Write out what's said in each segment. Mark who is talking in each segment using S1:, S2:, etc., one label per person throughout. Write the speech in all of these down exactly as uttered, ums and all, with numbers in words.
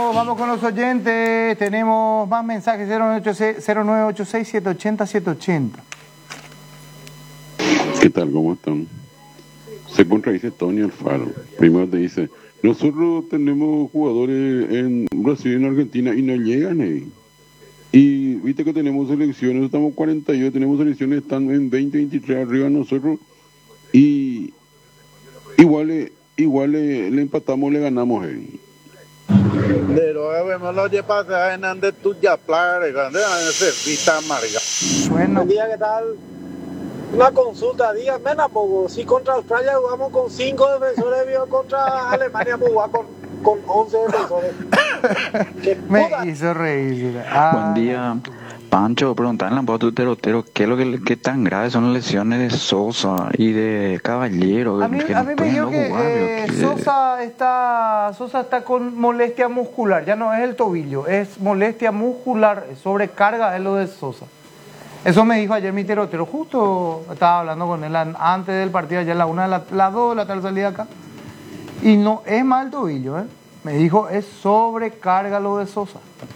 S1: Vamos con los oyentes, tenemos más mensajes, cero nueve ocho seis siete ocho cero siete ocho cero.
S2: ¿Qué tal? ¿Cómo están? Se contradice Tony Alfaro. Primero te dice, nosotros tenemos jugadores en Brasil y en Argentina y no llegan ahí. Y viste que tenemos selecciones, estamos cuarenta y ocho, tenemos selecciones, están en veinte, veintitrés arriba nosotros. Y igual, igual le, le empatamos, le ganamos ahí.
S3: Bueno,
S4: buen día, ¿qué tal? Una consulta, díganme poco. Si contra Australia jugamos con cinco defensores, vio contra Alemania jugamos con, con once defensores.
S1: Me hizo reír. Ah.
S5: Buen día, Pancho. Preguntarle a tu terotero qué es lo que qué tan graves son las lesiones de Sosa y de Caballero.
S1: A mí,
S5: que
S1: a
S5: no
S1: mí me dijo que
S5: jugar,
S1: eh,
S5: que...
S1: Sosa está Sosa está con molestia muscular, ya no es el tobillo, es molestia muscular, sobrecarga es lo de Sosa. Eso me dijo ayer mi terotero, justo estaba hablando con él antes del partido, ayer a la una, la, las dos de la tarde salí acá. Y no es mal el tobillo, ¿eh? Me dijo, es sobrecarga lo de Sosa.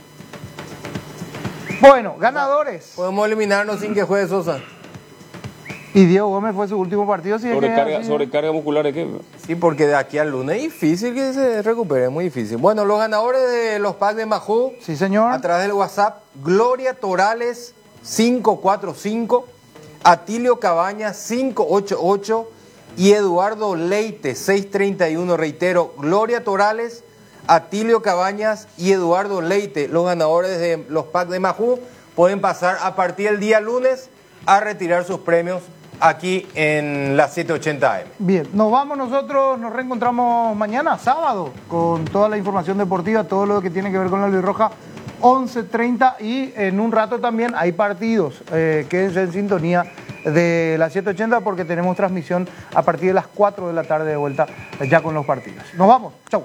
S1: Bueno, ganadores.
S6: Podemos eliminarnos sin que juegue Sosa.
S1: Y Diego Gómez fue su último partido. Si
S7: sobrecarga,
S1: es que,
S7: sobrecarga muscular, ¿de qué?
S6: Sí, porque de aquí al lunes es difícil que se recupere, es muy difícil. Bueno, los ganadores de los packs de Majú.
S1: Sí, señor.
S6: A través del WhatsApp, Gloria Torales cinco cuatro cinco, Atilio Cabañas cinco ocho ocho y Eduardo Leite seis treinta y uno. Reitero, Gloria Torales, Atilio Cabañas y Eduardo Leite, los ganadores de los packs de Majú, pueden pasar a partir del día lunes a retirar sus premios aquí en la setecientos ochenta A M.
S1: Bien, nos vamos nosotros, nos reencontramos mañana, sábado, con toda la información deportiva, todo lo que tiene que ver con la albirroja, once treinta, y en un rato también hay partidos. Eh, quédense en sintonía de la setecientos ochenta porque tenemos transmisión a partir de las cuatro de la tarde de vuelta ya con los partidos. Nos vamos, chau.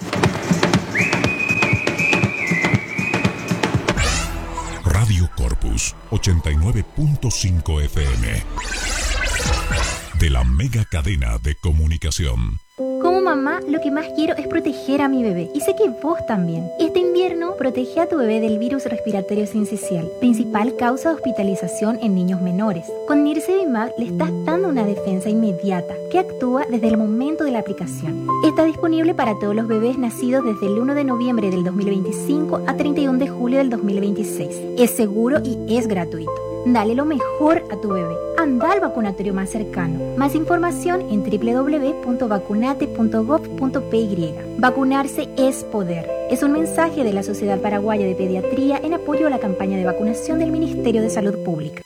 S8: Radio Corpus ochenta y nueve punto cinco F M de la mega cadena de comunicación.
S9: Como mamá, lo que más quiero es proteger a mi bebé, y sé que vos también. Este invierno, protege a tu bebé del virus respiratorio sincicial, principal causa de hospitalización en niños menores. Con Nirsevimab le estás dando una defensa inmediata, que actúa desde el momento de la aplicación. Está disponible para todos los bebés nacidos desde el uno de noviembre del dos mil veinticinco a treinta y uno de julio del dos mil veintiséis. Es seguro y es gratuito. Dale lo mejor a tu bebé. Anda al vacunatorio más cercano. Más información en doble u doble u doble u punto vacunate punto gov punto pe y. Vacunarse es poder. Es un mensaje de la Sociedad Paraguaya de Pediatría en apoyo a la campaña de vacunación del Ministerio de Salud Pública.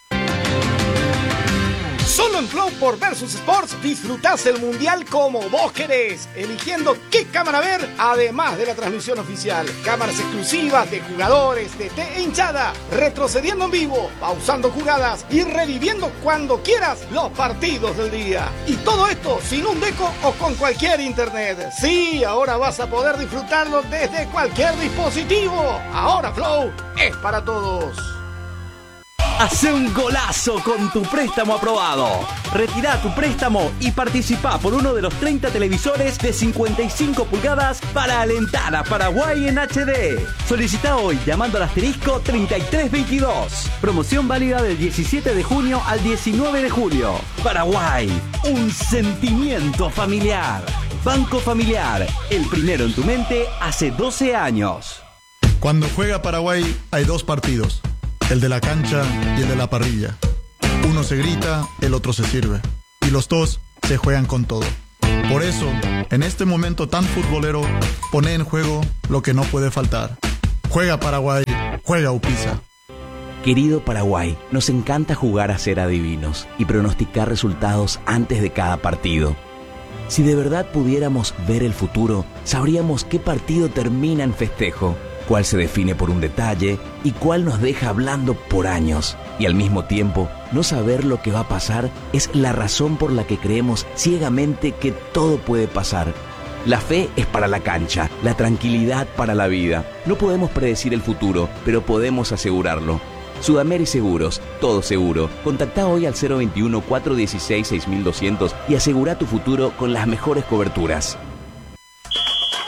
S10: Solo en Flow por Versus Sports disfrutás el mundial como vos querés, eligiendo qué cámara ver, además de la transmisión oficial. Cámaras exclusivas de jugadores, D T e hinchada, retrocediendo en vivo, pausando jugadas y reviviendo cuando quieras los partidos del día. Y todo esto sin un deco o con cualquier internet. Sí, ahora vas a poder disfrutarlo desde cualquier dispositivo. Ahora Flow es para todos.
S11: Hacé un golazo con tu préstamo aprobado. Retirá tu préstamo y participá por uno de los treinta televisores de cincuenta y cinco pulgadas para alentar a Paraguay en H D. Solicita hoy llamando al asterisco treinta y tres veintidós. Promoción válida del diecisiete de junio al diecinueve de julio. Paraguay, un sentimiento familiar. Banco Familiar, el primero en tu mente hace doce años.
S12: Cuando juega Paraguay hay dos partidos. El de la cancha y el de la parrilla. Uno se grita, el otro se sirve. Y los dos se juegan con todo. Por eso, en este momento tan futbolero, pone en juego lo que no puede faltar. Juega Paraguay, juega Upisa.
S11: Querido Paraguay, nos encanta jugar a ser adivinos y pronosticar resultados antes de cada partido. Si de verdad pudiéramos ver el futuro, sabríamos qué partido termina en festejo, cuál se define por un detalle y cuál nos deja hablando por años. Y al mismo tiempo, no saber lo que va a pasar es la razón por la que creemos ciegamente que todo puede pasar. La fe es para la cancha, la tranquilidad para la vida. No podemos predecir el futuro, pero podemos asegurarlo. Sudameri Seguros, todo seguro. Contactá hoy al cero veintiuno, cuatrocientos dieciséis, seis mil doscientos y asegura tu futuro con las mejores coberturas.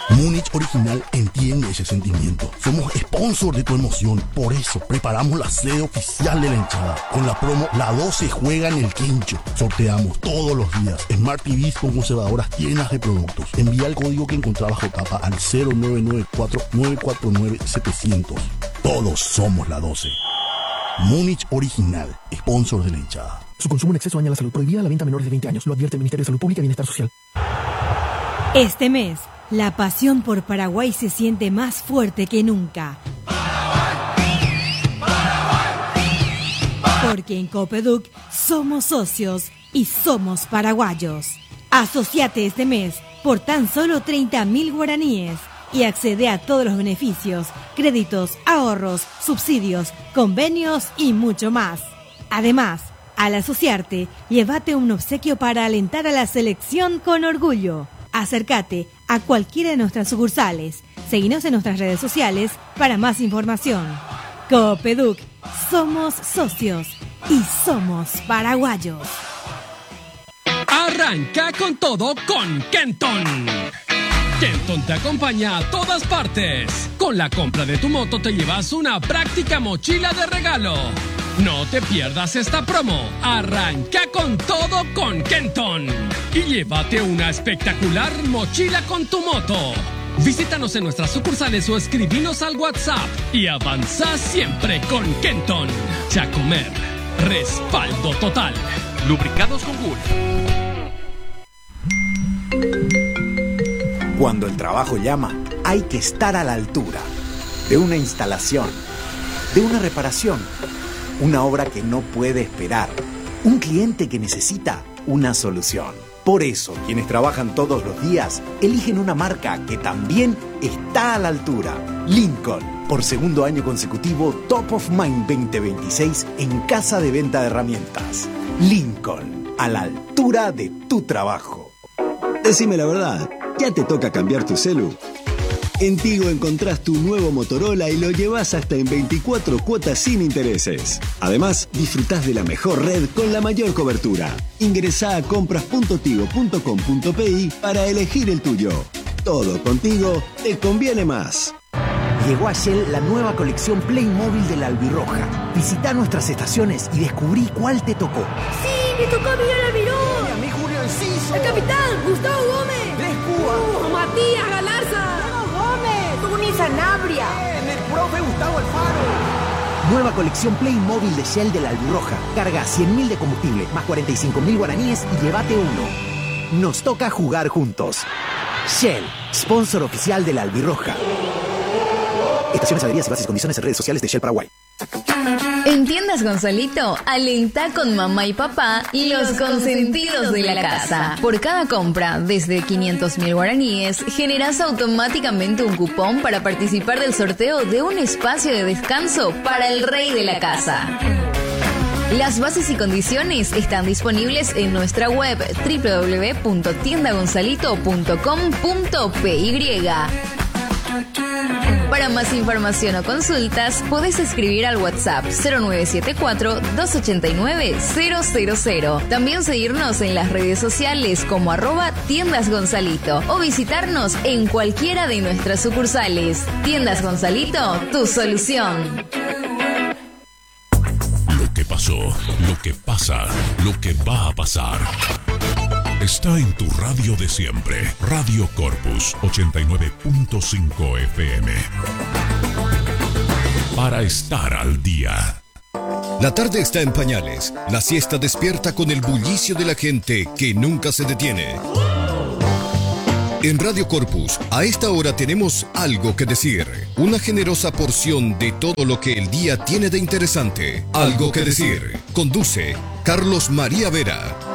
S3: Múnich Original entiende ese sentimiento. Somos sponsor de tu emoción. Por eso preparamos la sede oficial de la hinchada. Con la promo La doce juega en el quincho. Sorteamos todos los días Smart T Vs con conservadoras llenas de productos. Envía el código que encontrás bajo tapa al cero nueve nueve cuatro nueve cuatro nueve siete cero cero. Todos somos La doce. Múnich Original, sponsor de la hinchada.
S7: Su consumo en exceso daña la salud. Prohibida la venta a menores de veinte años. Lo advierte el Ministerio de Salud Pública y Bienestar Social.
S13: Este mes, la pasión por Paraguay se siente más fuerte que nunca. Porque en Copeduc somos socios y somos paraguayos. Asociate este mes por tan solo treinta mil guaraníes y accede a todos los beneficios, créditos, ahorros, subsidios, convenios y mucho más. Además, al asociarte, llévate un obsequio para alentar a la selección con orgullo. Acércate a cualquiera de nuestras sucursales. Seguinos en nuestras redes sociales para más información. Copeduc, somos socios y somos paraguayos.
S14: Arranca con todo con Kenton. Kenton te acompaña a todas partes. Con la compra de tu moto te llevas una práctica mochila de regalo. No te pierdas esta promo. Arranca con todo con Kenton y llévate una espectacular mochila con tu moto. Visítanos en nuestras sucursales o escribinos al WhatsApp y avanza siempre con Kenton. Chacomer, respaldo total. Lubricados con Gulf.
S15: Cuando el trabajo llama, hay que estar a la altura de una instalación, de una reparación, una obra que no puede esperar, un cliente que necesita una solución. Por eso, quienes trabajan todos los días eligen una marca que también está a la altura. Lincoln, por segundo año consecutivo, Top of Mind veinte veintiséis en Casa de Venta de Herramientas. Lincoln, a la altura de tu trabajo.
S16: Decime la verdad, ¿ya te toca cambiar tu celu? En Tigo encontrás tu nuevo Motorola y lo llevas hasta en veinticuatro cuotas sin intereses. Además, disfrutás de la mejor red con la mayor cobertura. Ingresá a compras punto tigo punto com punto pi para elegir el tuyo. Todo contigo te conviene más.
S15: Llegó a Shell la nueva colección Playmobil de la Albirroja. Visita nuestras estaciones y descubrí cuál te tocó.
S17: ¡Sí! ¡Me tocó a Miguel Almirón!
S15: ¡Y a mí Julio Enciso!
S17: ¡El capitán! ¡Gustavo Gómez!
S15: ¡Les Cuba!
S17: Uh, ¡Matías Galarza! ¡Tuni Sanabria!
S15: ¡Bien! ¡El profe Gustavo Alfaro! Nueva colección Playmobil de Shell de la Albirroja. Carga cien mil de combustible más cuarenta y cinco mil guaraníes y llévate uno. Nos toca jugar juntos. Shell, sponsor oficial de la Albirroja. Estaciones, adheridas y bases y condiciones en redes sociales de Shell Paraguay.
S18: En Tiendas Gonzalito, alentá con mamá y papá y los consentidos de la casa. Por cada compra desde quinientos mil guaraníes, generás automáticamente un cupón para participar del sorteo de un espacio de descanso para el rey de la casa. Las bases y condiciones están disponibles en nuestra web doble u doble u doble u punto tienda gonzalito punto com punto py. Para más información o consultas, podés escribir al WhatsApp cero nueve siete cuatro, dos ocho nueve, cero cero cero. También seguirnos en las redes sociales como arroba Tiendas Gonzalito o visitarnos en cualquiera de nuestras sucursales. Tiendas Gonzalito, tu solución.
S8: Lo que pasó, lo que pasa, lo que va a pasar. Está en tu radio de siempre, Radio Corpus ochenta y nueve punto cinco F M. Para estar al día.
S19: La tarde está en pañales. La siesta despierta con el bullicio de la gente que nunca se detiene. En Radio Corpus, a esta hora tenemos algo que decir. Una generosa porción de todo lo que el día tiene de interesante. Algo que decir. Conduce Carlos María Vera.